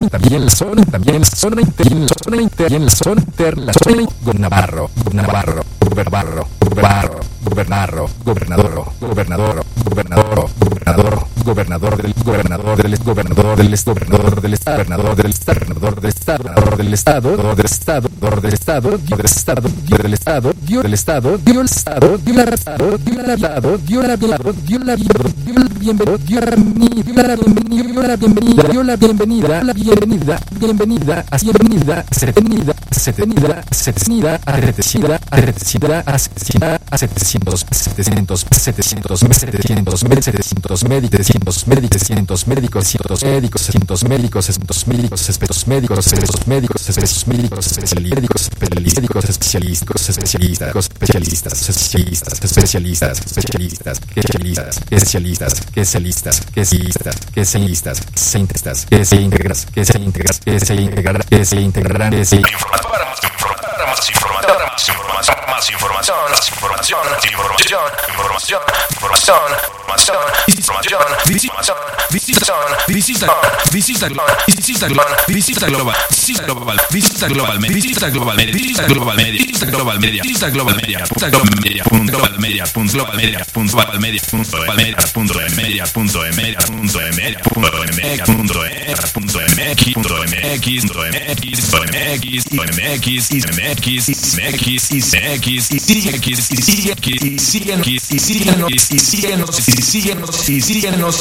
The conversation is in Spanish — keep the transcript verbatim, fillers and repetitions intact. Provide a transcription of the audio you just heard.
también la zona, también la zona inter, la zona inter, la zona inter, la zona Navarro, Navarro, Navarro, Navarro, gobernador, gobernador, gobernador, gobernador, gobernador, gobernador del gobernador del gobernador del gobernador del estado, gobernador del estado, gobernador del estado, gobernador del estado, del estado, gobernador del estado, del estado, del estado, dio del estado, dio el estado, dio la estado, dio la lado, dio la lado, dio la dio el bienvenido, dio la dio la bienvenida, dio la bienvenida, dio la bienvenida, la bienvenida, bienvenida, así bienvenida, setenida, setenida, setenida, arretecida, arretecida, asesina, setecientos, setecientos, setecientos, setecientos, setecientos, médicos, médicos, médicos, cientos médicos, cientos médicos, cientos médicos, expertos médicos, expertos médicos, expertos médicos, especialistas, médicos, especialistas, especialistas, especialistas, especialistas, especialistas, especialistas, especialistas, especialistas, especialistas, especialistas, especialistas, especialistas, que se integras, que se integras, que se integran, que se integran, que se integran. Más información, más información, más información, más información, información, información, información, información, información, visitación, visitación, visitación, visita global, visita global, visita global, visita global, visita global, visita global media, visita global media, visita global media, punto global media, punto global media, punto global media, punto global media, punto media, punto media, punto media, punto media, punto media, punto r, punto mx, punto mx, punto mx, punto mx, mx, mx, mx, y cx, y cx, y cx, y síguenos, y síguenos, y síguenos, y síguenos, y síguenos.